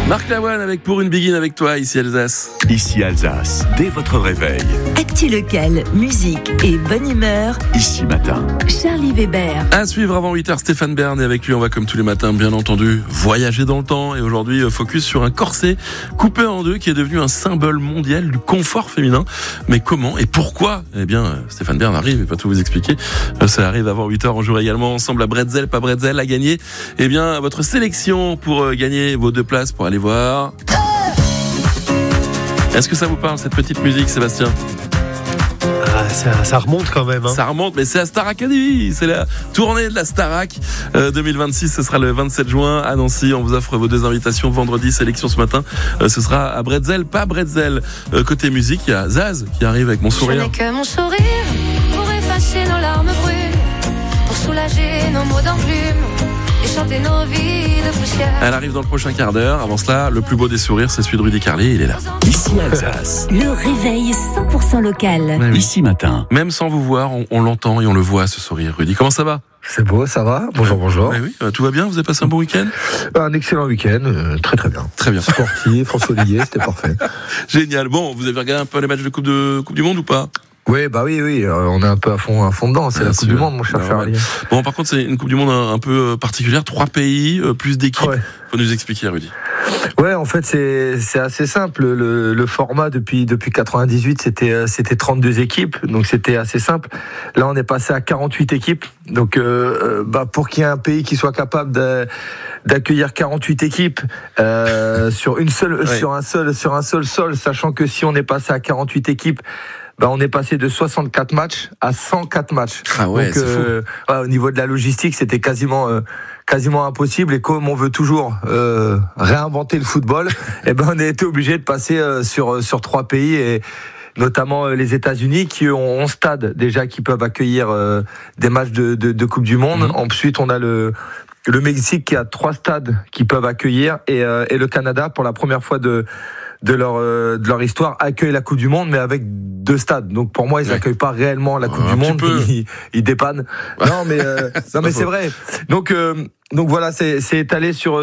Marc Lavoine avec Pour une Begin avec toi, ici Alsace. Ici Alsace, dès votre réveil. Actu local, musique et bonne humeur. Ici Matin. Charlie Weber. À suivre avant 8h, Stéphane Bern. Et avec lui, on va comme tous les matins, bien entendu, voyager dans le temps. Et aujourd'hui, focus sur un corset coupé en deux qui est devenu un symbole mondial du confort féminin. Mais comment et pourquoi ? Eh bien, Stéphane Bern arrive, il va tout vous expliquer. Ça arrive avant 8h. On jouera également ensemble à Bretzel, pas Bretzel, à gagner. Eh bien, votre sélection pour gagner vos 2 places pour aller voir. Est-ce que ça vous parle, cette petite musique, Sébastien ? Ça remonte quand même. Ça remonte, mais c'est la Star Academy. C'est la tournée de la Starac 2026. Ce sera le 27 juin à Nancy. On vous offre vos 2 invitations vendredi. Sélection ce matin. Ce sera à Bretzel, pas Bretzel. Côté musique, il y a Zaz qui arrive avec Mon sourire. Je n'ai que mon sourire pour effacer nos larmes brûles, pour soulager nos mots d'enclume et chanter nos vies de poussière. Elle arrive dans le prochain quart d'heure. Avant cela, le plus beau des sourires, c'est celui de Rudy Carlier. Il est là. Ici Alsace. Le réveil 100% local. Oui. Ici Matin. Même sans vous voir, on l'entend et on le voit, ce sourire. Rudy, comment ça va ? C'est beau, ça va. Bonjour. Oui, tout va bien. Vous avez passé un bon week-end ? Un excellent week-end, très bien. Très bien. Sportif, ensoleillé, c'était parfait. Génial. Bon, vous avez regardé un peu les matchs de Coupe du Monde ou pas ? Oui, on est un peu à fond dedans. C'est la Coupe du Monde, mon cher Charlie. Bon, par contre, c'est une Coupe du Monde un peu particulière. 3 pays, plus d'équipes. Ouais. Faut nous expliquer, Rudy. Ouais, en fait, c'est assez simple. Le format depuis 98, c'était 32 équipes, donc c'était assez simple. Là, on est passé à 48 équipes. Donc, pour qu'il y ait un pays qui soit capable d'accueillir 48 équipes sur un seul sol, sachant que si on est passé à 48 équipes, on est passé de 64 matchs à 104 matchs. Ah ouais, donc, c'est fou. Au niveau de la logistique, c'était quasiment impossible. Et comme on veut toujours réinventer le football, on a été obligé de passer sur 3 pays, et notamment les États-Unis qui ont 11 stades déjà qui peuvent accueillir des matchs de Coupe du Monde. Ensuite, on a le Mexique qui a 3 stades qui peuvent accueillir, et le Canada, pour la première fois de leur histoire, accueille la Coupe du Monde, mais avec 2 stades. Donc pour moi, ils accueillent pas réellement la Coupe du Monde. Ils dépannent. Non mais c'est vrai. Donc voilà, c'est étalé sur